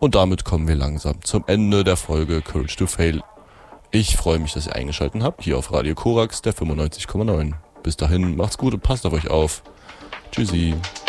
Und damit kommen wir langsam zum Ende der Folge Courage to Fail. Ich freue mich, dass ihr eingeschaltet habt, hier auf Radio Korax, der 95,9. Bis dahin, macht's gut und passt auf euch auf. Tschüssi.